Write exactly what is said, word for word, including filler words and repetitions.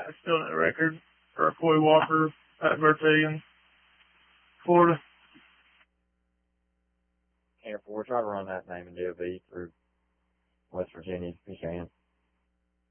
still in the record for Coy Walker at birthday in Florida. Air Force, try to run that name in D O B through West Virginia if you can.